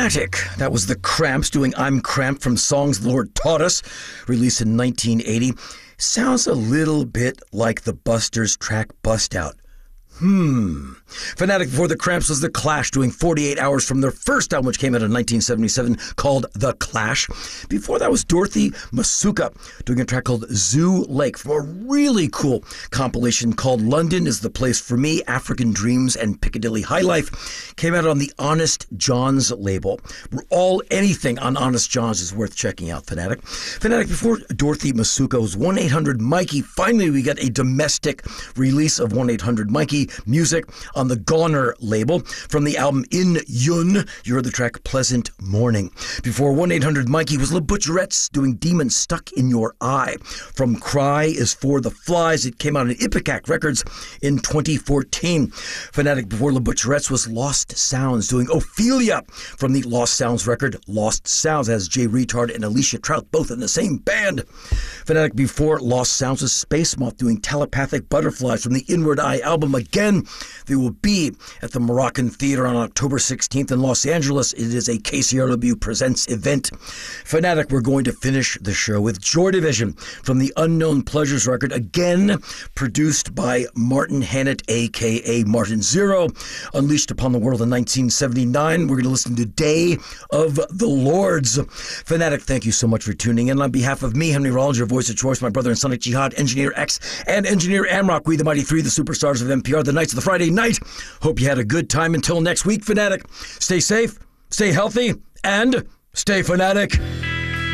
Fanatic. That was the Cramps doing I'm Cramped from Songs the Lord Taught Us, released in 1980. Sounds a little bit like the Busters track Bust Out. Fanatic before the Cramps was the Clash, doing 48 Hours from their first album, which came out in 1977, called The Clash. Before that was Dorothy Masuka, doing a track called Zoo Lake from a really cool compilation called London is the Place for Me, African Dreams and Piccadilly High Life. Came out on the Honest John's label. Anything on Honest John's is worth checking out, Fanatic. Fanatic before Dorothy Masuka was 1-800-Mikey. Finally, we got a domestic release of 1-800-Mikey music on the Goner label from the album In Yun. You heard the track Pleasant Morning. Before 1-800-Mikey was Le Butcherettes doing Demon Stuck in Your Eye. From Cry is For the Flies. It came out on Ipecac Records in 2014. Fanatic before Le Butcherettes was Lost Sounds doing Ophelia from the Lost Sounds record Lost Sounds, as Jay Retard and Alicia Trout both in the same band. Fanatic before Lost Sounds was Space Moth doing Telepathic Butterflies from the Inward Eye album. Again, they will be at the Moroccan Theater on October 16th in Los Angeles. It is a KCRW Presents event. Fanatic, we're going to finish the show with Joy Division from the Unknown Pleasures record, again produced by Martin Hannett, a.k.a. Martin Zero, unleashed upon the world in 1979. We're going to listen to Day of the Lords. Fanatic, thank you so much for tuning in. On behalf of me, Henry Rollins, your voice of choice, my brother in Sonic Jihad, Engineer X, and Engineer Amrock, we the Mighty Three, the superstars of NPR, the Knights of the Friday Night. Hope you had a good time. Until next week, Fanatic, stay safe, stay healthy, and stay fanatic.